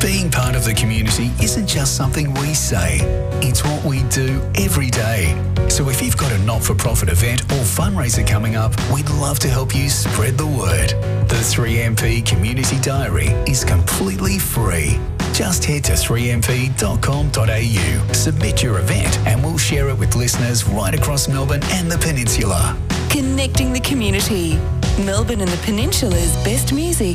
Being part of the community isn't just something we say, it's what we do every day. So if you've got a not-for-profit event or fundraiser coming up, we'd love to help you spread the word. The 3MP Community Diary is completely free. Just head to 3mp.com.au, submit your event, and we'll share it with listeners right across Melbourne and the Peninsula. Connecting the community. Melbourne and the Peninsula's best music,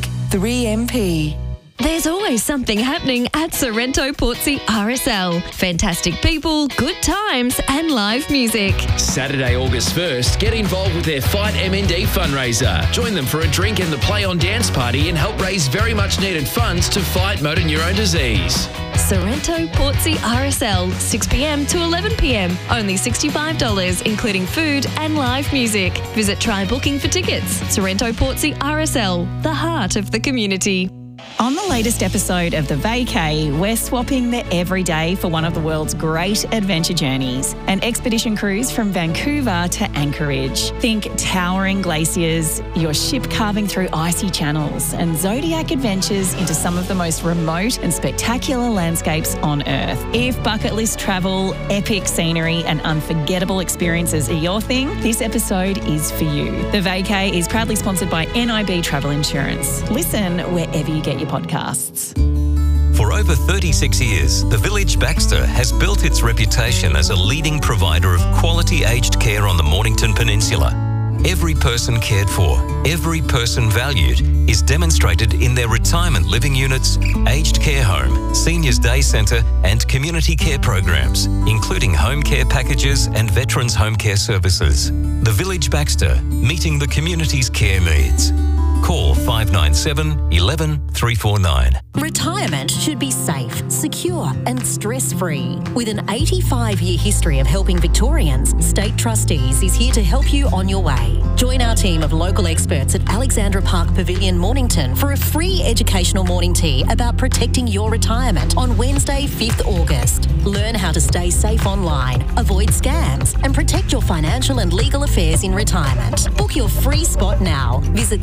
3MP. There's always something happening at Sorrento Portsea RSL. Fantastic people, good times and live music. Saturday, August 1st, get involved with their Fight MND fundraiser. Join them for a drink and the Play On Dance party and help raise very much needed funds to fight motor neurone disease. Sorrento Portsea RSL, 6pm to 11pm. Only $65, including food and live music. Visit Try Booking for tickets. Sorrento Portsea RSL, the heart of the community. On the latest episode of The Vacay, we're swapping the everyday for one of the world's great adventure journeys, an expedition cruise from Vancouver to Anchorage. Think towering glaciers, your ship carving through icy channels, and zodiac adventures into some of the most remote and spectacular landscapes on Earth. If bucket list travel, epic scenery, and unforgettable experiences are your thing, this episode is for you. The Vacay is proudly sponsored by NIB Travel Insurance. Listen wherever you get your podcasts. For over 36 years, the Village Baxter has built its reputation as a leading provider of quality aged care on the Mornington Peninsula. Every person cared for, every person valued is demonstrated in their retirement living units, aged care home, seniors day centre and community care programs, including home care packages and veterans home care services. The Village Baxter, meeting the community's care needs. Call 597 11 349. Retirement should be safe, secure and stress-free. With an 85-year history of helping Victorians, State Trustees is here to help you on your way. Join our team of local experts at Alexandra Park Pavilion, Mornington for a free educational morning tea about protecting your retirement on Wednesday, 5th August. Learn how to stay safe online, avoid scams and protect your financial and legal affairs in retirement. Book your free spot now. Visit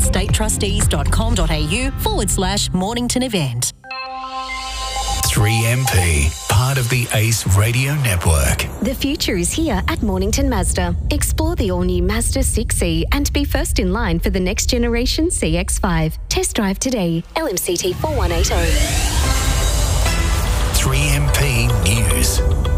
statetrustees.com.au/Mornington event. 3MP, part of the ACE Radio Network. The future is here at Mornington Mazda. Explore the all-new Mazda 6e and be first in line for the next generation CX-5. Test drive today. LMCT 4180. 3MP News.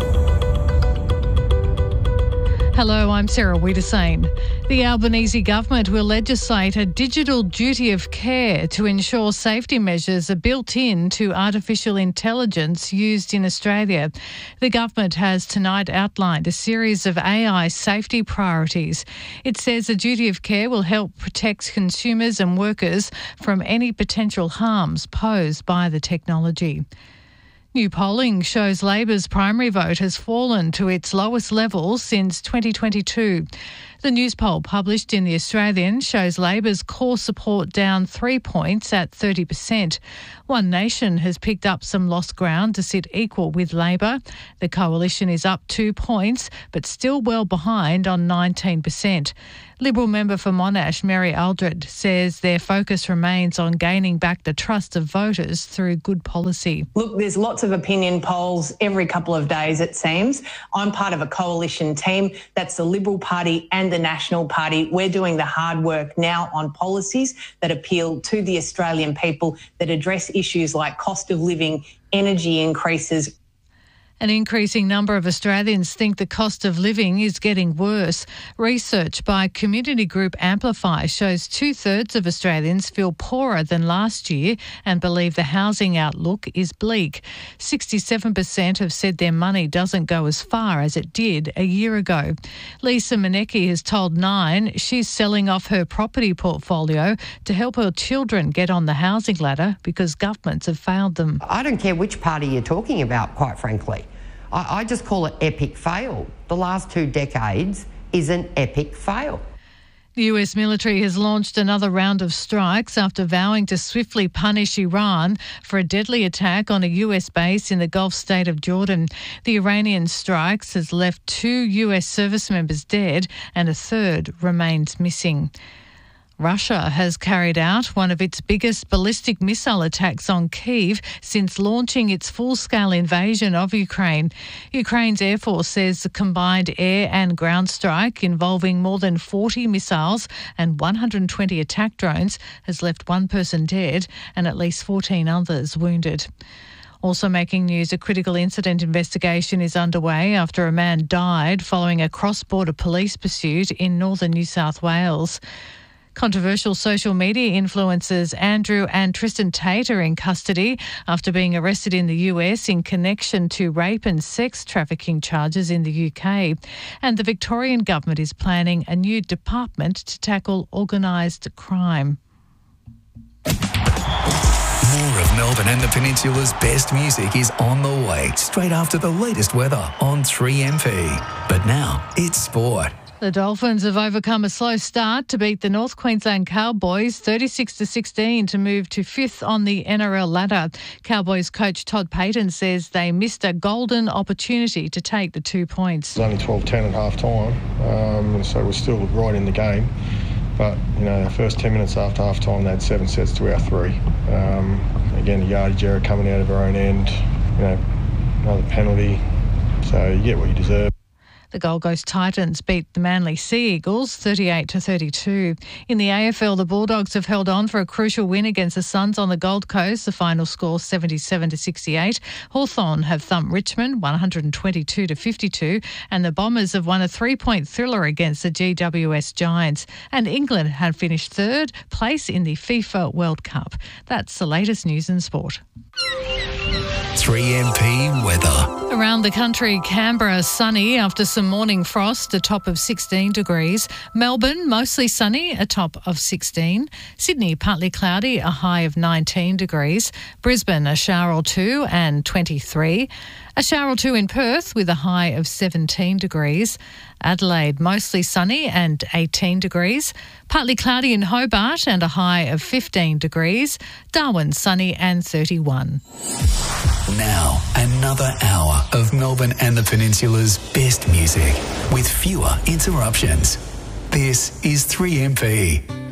Hello, I'm Sarah Wiedersane. The Albanese government will legislate a digital duty of care to ensure safety measures are built into artificial intelligence used in Australia. The government has tonight outlined a series of AI safety priorities. It says a duty of care will help protect consumers and workers from any potential harms posed by the technology. New polling shows Labor's primary vote has fallen to its lowest level since 2022. The news poll published in The Australian shows Labor's core support down 3 points at 30%. One Nation has picked up some lost ground to sit equal with Labor. The coalition is up 2 points, but still well behind on 19%. Liberal member for Monash, Mary Aldred, says their focus remains on gaining back the trust of voters through good policy. Look, there's lots of opinion polls every couple of days, it seems. I'm part of a coalition team. That's the Liberal Party and the National Party. We're doing the hard work now on policies that appeal to the Australian people, that address issues like cost of living, energy increases. An increasing number of Australians think the cost of living is getting worse. Research by community group Amplify shows 2/3 of Australians feel poorer than last year and believe the housing outlook is bleak. 67% have said their money doesn't go as far as it did a year ago. Lisa Manecki has told Nine she's selling off her property portfolio to help her children get on the housing ladder because governments have failed them. I don't care which party you're talking about, quite frankly. I just call it epic fail. The last 2 decades is an epic fail. The US military has launched another round of strikes after vowing to swiftly punish Iran for a deadly attack on a US base in the Gulf state of Jordan. The Iranian strikes has left 2 US service members dead and a third remains missing. Russia has carried out one of its biggest ballistic missile attacks on Kyiv since launching its full-scale invasion of Ukraine. Ukraine's Air Force says the combined air and ground strike involving more than 40 missiles and 120 attack drones has left one person dead and at least 14 others wounded. Also making news, a critical incident investigation is underway after a man died following a cross-border police pursuit in northern New South Wales. Controversial social media influencers Andrew and Tristan Tate are in custody after being arrested in the US in connection to rape and sex trafficking charges in the UK. And the Victorian government is planning a new department to tackle organised crime. More of Melbourne and the Peninsula's best music is on the way, straight after the latest weather on 3MP. But now, it's sport. The Dolphins have overcome a slow start to beat the North Queensland Cowboys 36-16 to move to fifth on the NRL ladder. Cowboys coach Todd Payten says they missed a golden opportunity to take the 2 points. It was only 12-10 at half time, so we're still right in the game. But, our first 10 minutes after half time, they had 7 sets to our 3. Again, the yardage error coming out of our own end, another penalty. So you get what you deserve. The Gold Coast Titans beat the Manly Sea Eagles 38-32. In the AFL, the Bulldogs have held on for a crucial win against the Suns on the Gold Coast. The final score 77-68. Hawthorn have thumped Richmond 122-52, and the Bombers have won a 3-point thriller against the GWS Giants. And England have finished third place in the FIFA World Cup. That's the latest news in sport. 3MP weather. Around the country, Canberra sunny after some morning frost, a top of 16 degrees. Melbourne mostly sunny, a top of 16. Sydney partly cloudy, a high of 19 degrees. Brisbane a shower or two and 23. A shower or two in Perth with a high of 17 degrees. Adelaide mostly sunny and 18 degrees. Partly cloudy in Hobart and a high of 15 degrees. Darwin sunny and 31. Now, another hour of Melbourne and the Peninsula's best music with fewer interruptions. This is 3MP.